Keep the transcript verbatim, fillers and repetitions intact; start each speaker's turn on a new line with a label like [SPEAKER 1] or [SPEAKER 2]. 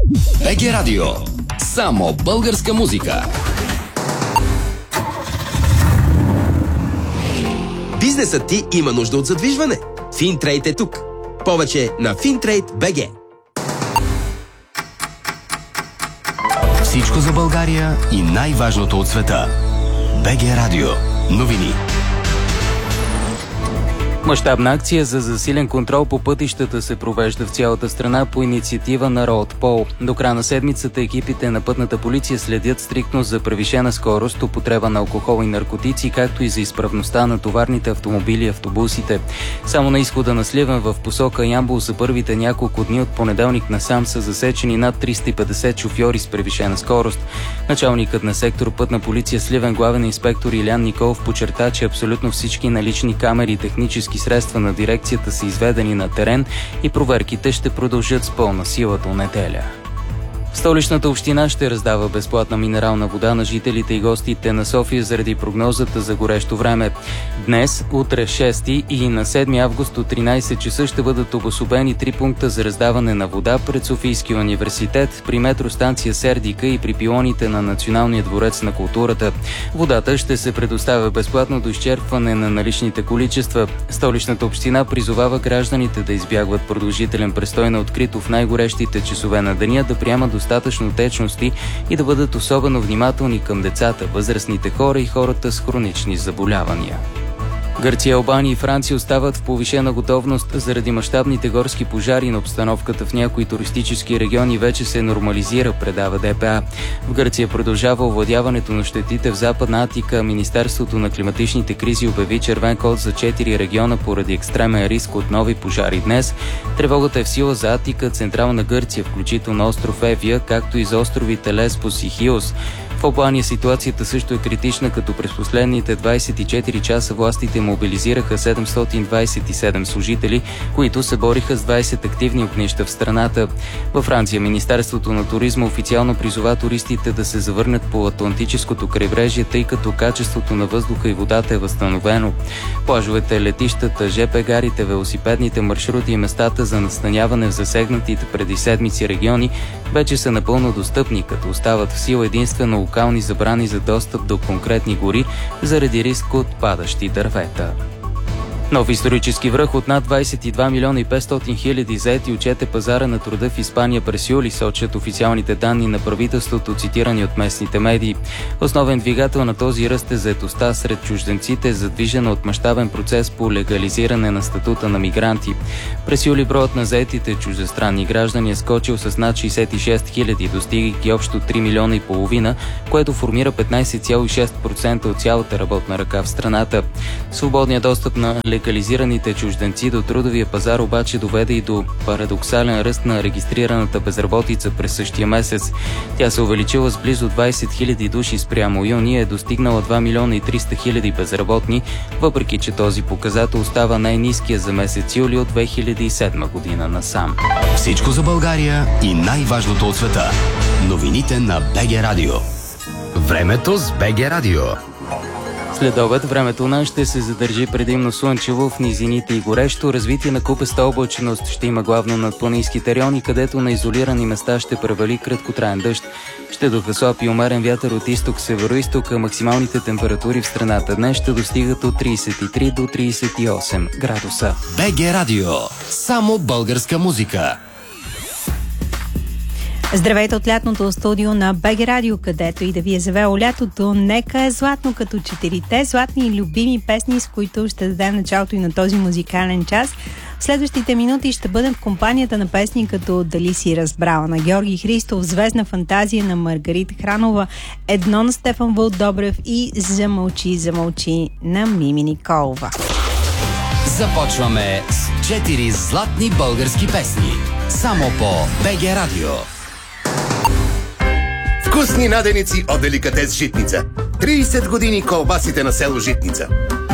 [SPEAKER 1] БГ Радио. Само българска музика.
[SPEAKER 2] Бизнесът ти има нужда от задвижване. Финтрейд е тук. Повече на Финтрейд БГ.
[SPEAKER 1] Всичко за България и най-важното от света. БГ Радио. Новини.
[SPEAKER 3] Мащабна акция за засилен контрол по пътищата се провежда в цялата страна по инициатива на Роадпол. До края на седмицата екипите на пътната полиция следят стриктно за превишена скорост, употреба на алкохол и наркотици, както и за изправността на товарните автомобили и автобусите. Само на изхода на Сливен в посока Ямбол за първите няколко дни от понеделник насам са засечени над триста и петдесет шофьори с превишена скорост. Началникът на сектор пътна полиция Сливен, главен инспектор Илян Николов, подчерта, че абсолютно всички налични камери и технически средства на дирекцията са изведени на терен и проверките ще продължат с пълна сила до неделя. Столичната община ще раздава безплатна минерална вода на жителите и гостите на София заради прогнозата за горещо време. Днес, утре шести и на седми август от тринайсет часа ще бъдат обособени три пункта за раздаване на вода пред Софийския университет, при метростанция Сердика и при пилоните на Националния дворец на културата. Водата ще се предоставя безплатно до изчерпване на наличните количества. Столичната община призовава гражданите да избягват продължителен престой на открито в най-горещите часове на деня, да приемат достатъчно течности и да бъдат особено внимателни към децата, възрастните хора и хората с хронични заболявания. Гърция, Албания и Франция остават в повишена готовност заради мащабните горски пожари, на обстановката в някои туристически региони вече се нормализира, предава ДПА. В Гърция продължава овладяването на щетите в Западна Атика. Министерството на климатичните кризи обяви червен код за четири региона поради екстремен риск от нови пожари днес. Тревогата е в сила за Атика, Централна Гърция, включително остров Евия, както и за островите Леспос и Хиос. В Албания ситуацията също е критична, като през последните двайсет и четири часа властите мобилизираха седемстотин двайсет и седем служители, които се бориха с двайсет активни огнища в страната. Във Франция Министерството на туризма официално призова туристите да се завърнат по Атлантическото крайбрежие, тъй като качеството на въздуха и водата е възстановено. Плажовете, летищата, ЖП гарите, велосипедните маршрути и местата за настаняване в засегнатите преди седмици региони вече са напълно достъпни, като остават в сила единствено локални забрани за достъп до конкретни гори заради риск от падащи дървета. Нов исторически връх от над двайсет и два милиона и петстотин хиляди заети отчете пазара на труда в Испания през юли, сочат официалните данни на правителството, цитирани от местните медии. Основен двигател на този ръст е заетостта сред чужденците, задвижена от мащабен процес по легализиране на статута на мигранти. През юли броят на заетите чуждестранни граждани е скочил с над шейсет и шест хиляди, достигайки общо три милиона и половина, което формира петнайсет цяло и шест процента от цялата работна ръка в страната. Свободният достъп на легализираните чужденци до трудовия пазар обаче доведе и до парадоксален ръст на регистрираната безработица през същия месец. Тя се увеличила с близо двайсет хиляди души спрямо юни и е достигнала два милиона и триста хиляди безработни, въпреки че този показател остава най-ниския за месец юли от две хиляди и седма година насам.
[SPEAKER 1] Всичко за България и най-важното от света. Новините на БГ Радио. Времето с БГ Радио.
[SPEAKER 3] След обед времето у нас ще се задържи предимно слънчево, в низините и горещо. Развитие на купеста облачност ще има главно над планинските райони, където на изолирани места ще превали краткотраен дъжд. Ще духа слаб и умерен вятър от изток, североизток, а максималните температури в страната днес ще достигат от трийсет и три до трийсет и осем градуса.
[SPEAKER 1] БГ Радио. Само българска музика.
[SPEAKER 4] Здравейте от лятното студио на БГ Радио, където и да ви е завело лятото, нека е златно като четирите златни и любими песни, с които ще дадем началото и на този музикален час. В следващите минути ще бъдем в компанията на песни като "Дали си разбрала" на Георги Христов, "Звездна фантазия" на Маргарита Хранова, "Едно" на Стефан Вълдобрев и "Замълчи, замълчи" на Мими Николова.
[SPEAKER 1] Започваме с четири златни български песни. Само по БГ Радио.
[SPEAKER 5] Вкусни наденици от деликатес Житница. трийсет години колбасите на село Житница.